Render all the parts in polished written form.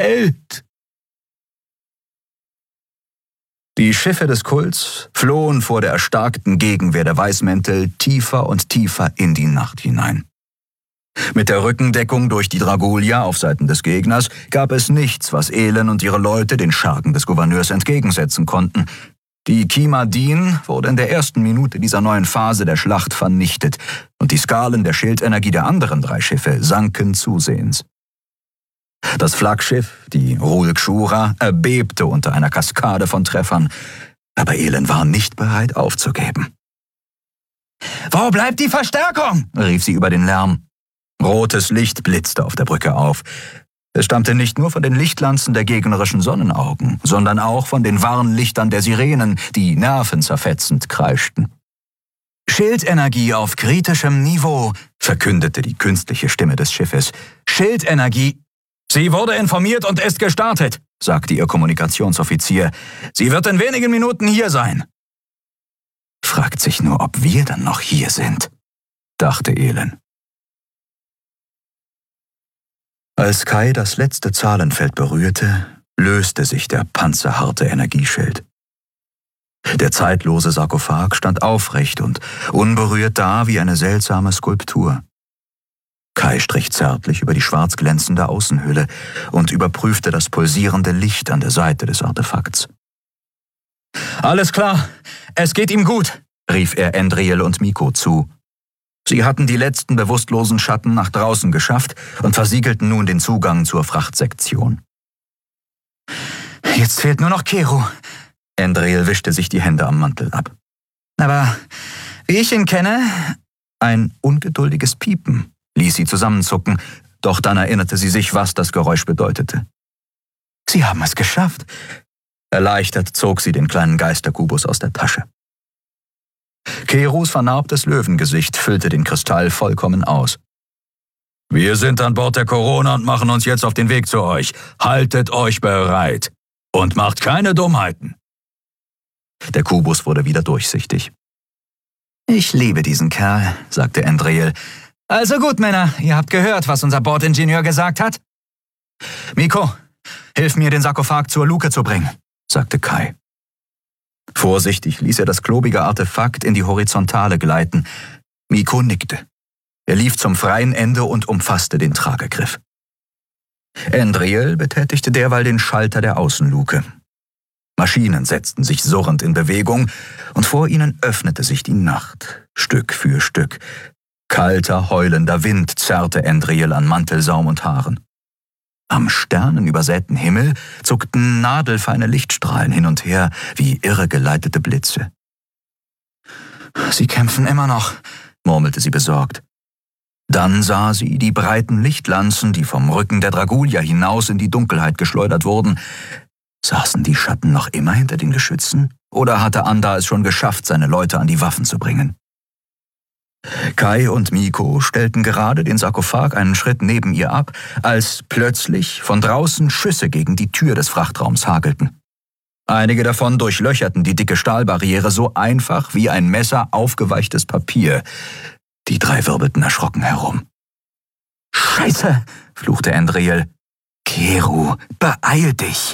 Held! Die Schiffe des Kults flohen vor der erstarkten Gegenwehr der Weißmäntel tiefer und tiefer in die Nacht hinein. Mit der Rückendeckung durch die Dragulia auf Seiten des Gegners gab es nichts, was Elen und ihre Leute den Schergen des Gouverneurs entgegensetzen konnten. Die Kimadin wurde in der ersten Minute dieser neuen Phase der Schlacht vernichtet und die Skalen der Schildenergie der anderen 3 Schiffe sanken zusehends. Das Flaggschiff, die Rulkshura, erbebte unter einer Kaskade von Treffern, aber Elen war nicht bereit aufzugeben. »Wo bleibt die Verstärkung?« rief sie über den Lärm. Rotes Licht blitzte auf der Brücke auf. Es stammte nicht nur von den Lichtlanzen der gegnerischen Sonnenaugen, sondern auch von den Warnlichtern der Sirenen, die nervenzerfetzend kreischten. »Schildenergie auf kritischem Niveau«, verkündete die künstliche Stimme des Schiffes. »Schildenergie...« »Sie wurde informiert und ist gestartet«, sagte ihr Kommunikationsoffizier. »Sie wird in wenigen Minuten hier sein.« »Fragt sich nur, ob wir dann noch hier sind«, dachte Elen. Als Kai das letzte Zahlenfeld berührte, löste sich der panzerharte Energieschild. Der zeitlose Sarkophag stand aufrecht und unberührt da wie eine seltsame Skulptur. Kai strich zärtlich über die schwarz glänzende Außenhülle und überprüfte das pulsierende Licht an der Seite des Artefakts. »Alles klar, es geht ihm gut«, rief er Endriel und Miko zu. Sie hatten die letzten bewusstlosen Schatten nach draußen geschafft und versiegelten nun den Zugang zur Frachtsektion. »Jetzt fehlt nur noch Keru«, Endriel wischte sich die Hände am Mantel ab. »Aber wie ich ihn kenne...« Ein ungeduldiges Piepen ließ sie zusammenzucken, doch dann erinnerte sie sich, was das Geräusch bedeutete. »Sie haben es geschafft!« Erleichtert zog sie den kleinen Geisterkubus aus der Tasche. Kerus vernarbtes Löwengesicht füllte den Kristall vollkommen aus. »Wir sind an Bord der Corona und machen uns jetzt auf den Weg zu euch. Haltet euch bereit und macht keine Dummheiten.« Der Kubus wurde wieder durchsichtig. »Ich liebe diesen Kerl«, sagte Endriel. »Also gut, Männer, ihr habt gehört, was unser Bordingenieur gesagt hat?« »Miko, hilf mir, den Sarkophag zur Luke zu bringen«, sagte Kai. Vorsichtig ließ er das klobige Artefakt in die Horizontale gleiten. Miko nickte. Er lief zum freien Ende und umfasste den Tragegriff. Endriel betätigte derweil den Schalter der Außenluke. Maschinen setzten sich surrend in Bewegung und vor ihnen öffnete sich die Nacht, Stück für Stück. Kalter, heulender Wind zerrte Endriel an Mantelsaum und Haaren. Am sternenübersäten Himmel zuckten nadelfeine Lichtstrahlen hin und her wie irregeleitete Blitze. »Sie kämpfen immer noch«, murmelte sie besorgt. Dann sah sie die breiten Lichtlanzen, die vom Rücken der Dragulia hinaus in die Dunkelheit geschleudert wurden. Saßen die Schatten noch immer hinter den Geschützen? Oder hatte Anda es schon geschafft, seine Leute an die Waffen zu bringen? Kai und Miko stellten gerade den Sarkophag einen Schritt neben ihr ab, als plötzlich von draußen Schüsse gegen die Tür des Frachtraums hagelten. Einige davon durchlöcherten die dicke Stahlbarriere so einfach wie ein Messer aufgeweichtes Papier. Die 3 wirbelten erschrocken herum. »Scheiße«, fluchte Endriel. »Keru, beeil dich!«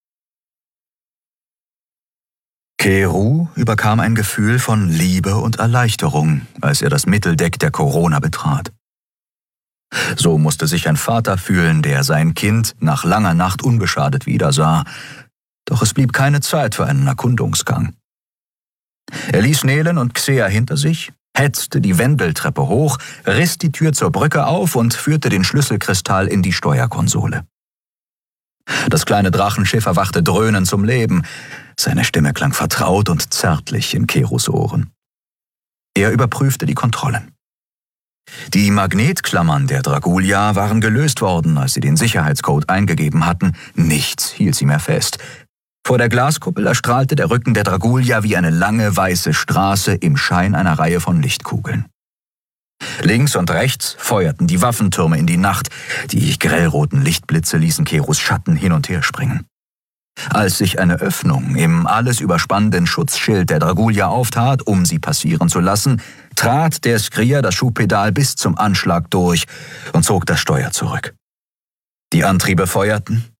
Keru überkam ein Gefühl von Liebe und Erleichterung, als er das Mitteldeck der Corona betrat. So musste sich ein Vater fühlen, der sein Kind nach langer Nacht unbeschadet wiedersah. Doch es blieb keine Zeit für einen Erkundungsgang. Er ließ Nelen und Xea hinter sich, hetzte die Wendeltreppe hoch, riss die Tür zur Brücke auf und führte den Schlüsselkristall in die Steuerkonsole. Das kleine Drachenschiff erwachte dröhnend zum Leben. Seine Stimme klang vertraut und zärtlich in Kerus Ohren. Er überprüfte die Kontrollen. Die Magnetklammern der Dragulia waren gelöst worden, als sie den Sicherheitscode eingegeben hatten. Nichts hielt sie mehr fest. Vor der Glaskuppel erstrahlte der Rücken der Dragulia wie eine lange weiße Straße im Schein einer Reihe von Lichtkugeln. Links und rechts feuerten die Waffentürme in die Nacht. Die grellroten Lichtblitze ließen Kerus Schatten hin und her springen. Als sich eine Öffnung im alles überspannenden Schutzschild der Dragulia auftat, um sie passieren zu lassen, trat der Skria das Schubpedal bis zum Anschlag durch und zog das Steuer zurück. Die Antriebe feuerten,